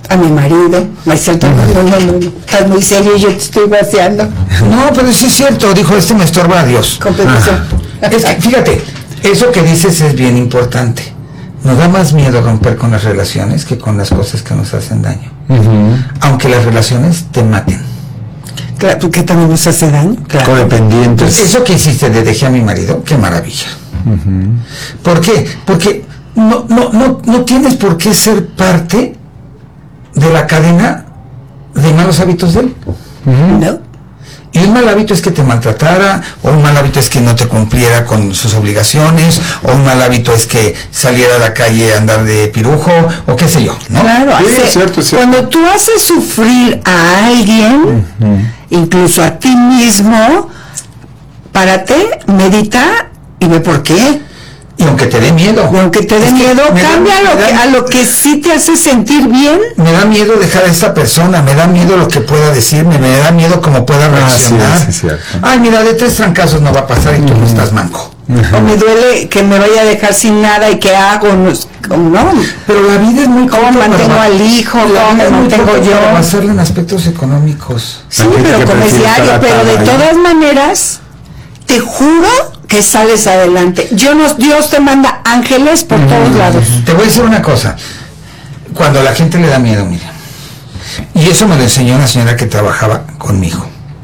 a mi marido. Marcelo, no, estás muy serio, yo te estoy vaciando. No, pero sí es cierto, dijo, me estorba a Dios. Con permiso. Es que, fíjate, eso que dices es bien importante. Nos da más miedo romper con las relaciones que con las cosas que nos hacen daño. Aunque las relaciones te maten. Claro, porque también nos hace daño. Claro. Codependientes. Eso que hiciste de dejé a mi marido, qué maravilla. ¿Por qué? Porque no tienes por qué ser parte de la cadena de malos hábitos de él. ¿No? Y un mal hábito es que te maltratara, o un mal hábito es que no te cumpliera con sus obligaciones, o un mal hábito es que saliera a la calle a andar de pirujo, o qué sé yo, ¿no? Claro, Sí, es cierto. Cuando tú haces sufrir a alguien, incluso a ti mismo, párate, medita y ve por qué. Y aunque te dé miedo. Y aunque te dé miedo, cambia a lo que sí te hace sentir bien. Me da miedo dejar a esta persona, me da miedo lo que pueda decirme, me da miedo cómo pueda reaccionar. Sí, cierto. Ay, mira, de 3 trancazos no va a pasar y tú no estás manco. O me duele que me vaya a dejar sin nada y qué hago, no. Pero la vida es muy corta. ¿Cómo mantengo al hijo? ¿Cómo me mantengo yo? Para basarla en aspectos económicos. Sí, pero como es diario, pero de todas maneras, te juro que sales adelante. Dios te manda ángeles por todos lados. Te voy a decir una cosa. Cuando a la gente le da miedo, mira. Y eso me lo enseñó una señora que trabajaba conmigo.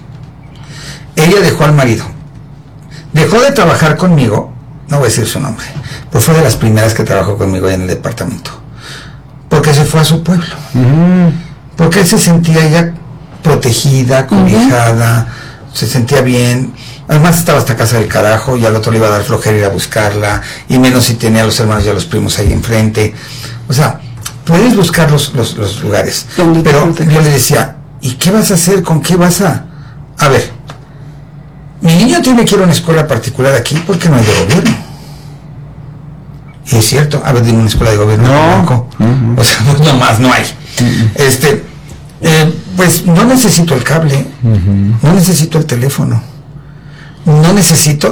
Ella dejó al marido. Dejó de trabajar conmigo, no voy a decir su nombre, pues fue de las primeras que trabajó conmigo en el departamento. Porque se fue a su pueblo. Porque él se sentía ya protegida, cobijada, se sentía bien. Además estaba hasta casa del carajo y al otro le iba a dar flojera ir a buscarla, y menos si tenía a los hermanos y a los primos ahí enfrente. O sea, puedes buscar los lugares. Pero yo le decía, ¿y qué vas a hacer? ¿Con qué vas a...? A ver, mi niño tiene que ir a una escuela particular aquí porque no hay de gobierno. Y es cierto, a ver, dime una escuela de gobierno. No. O sea, nomás no hay. Pues no necesito el cable, no necesito el teléfono. No necesito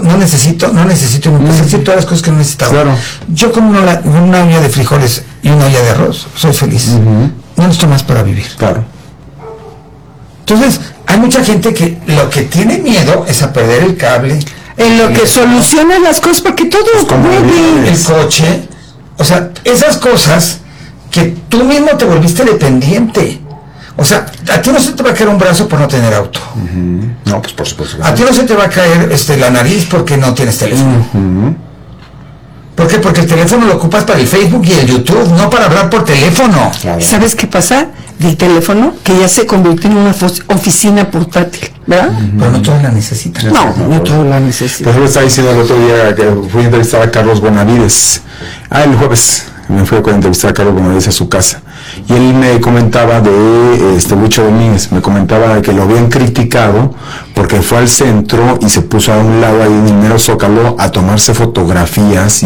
todas las cosas que no necesitaba. Claro. Yo como una olla de frijoles y una olla de arroz, soy feliz. No necesito más para vivir. Claro. Entonces, hay mucha gente que lo que tiene miedo es a perder el cable. En lo que soluciona las cosas, porque todo mueve. El coche. O sea, esas cosas que tú mismo te volviste dependiente. O sea, a ti no se te va a caer un brazo por no tener auto. No, pues por supuesto. A ti no se te va a caer la nariz porque no tienes teléfono. ¿Por qué? Porque el teléfono lo ocupas para el Facebook y el YouTube, no para hablar por teléfono. Claro. ¿Sabes qué pasa? Del teléfono, que ya se convirtió en una oficina portátil, ¿verdad? Pero no todos la necesitan. No todos la necesitan. Por ejemplo, estaba diciendo el otro día que fui a entrevistar a Carlos Bonavides. El jueves me fui a entrevistar a Carlos Bonavides a su casa. Y él me comentaba de Lucho Domínguez, me comentaba de que lo habían criticado porque fue al centro y se puso a un lado ahí en el mero Zócalo a tomarse fotografías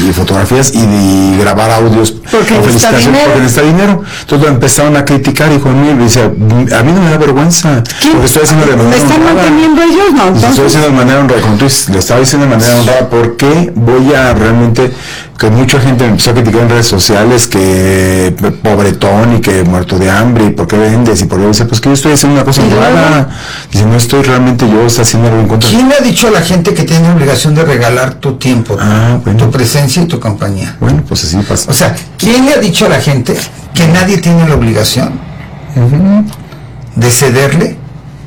y grabar audios porque necesita dinero. Entonces lo empezaron a criticar y conmigo y decía, a mí no me da vergüenza. Porque estoy haciendo de manera honrada. ¿Me están manteniendo ellos? No, entonces. Estoy haciendo de manera honrada, como tú dices, le estaba diciendo de manera honrada, ¿por qué voy a realmente, que mucha gente me empezó a criticar en redes sociales que pobretón y que muerto de hambre y por qué vendes y por qué dice, pues que yo estoy haciendo una cosa honrada. Dice, no estoy realmente yo haciendo algo en contra. ¿Quién le ha dicho a la gente que tiene obligación de regalar tu tiempo, tu presencia y tu compañía? Bueno, pues así pasa. O sea, ¿quién le ha dicho a la gente que nadie tiene la obligación de cederle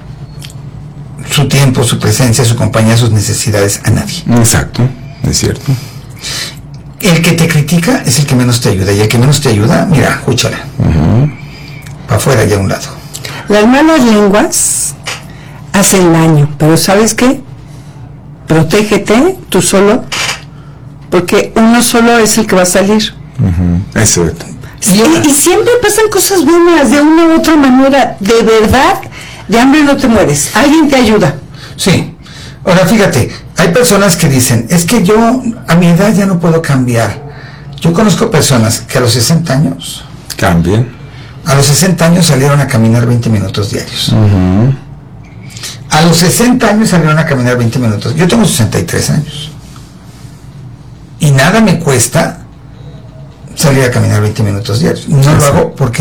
su tiempo, su presencia, su compañía, sus necesidades a nadie? Exacto, es cierto. El que te critica es el que menos te ayuda, y el que menos te ayuda, mira, escúchala. Para afuera y a un lado. Las malas lenguas hacen daño, pero ¿sabes qué? Protégete tú solo, porque uno solo es el que va a salir. Eso es. Y siempre pasan cosas buenas de una u otra manera. De verdad, de hambre no te mueres, alguien te ayuda. Sí. Ahora fíjate, hay personas que dicen, es que yo a mi edad ya no puedo cambiar. Yo conozco personas que a los 60 años cambian. A los 60 años salieron a caminar 20 minutos diarios. A los 60 años salieron a caminar 20 minutos. Yo tengo 63 años. Y nada me cuesta salir a caminar 20 minutos diarios. No lo hago porque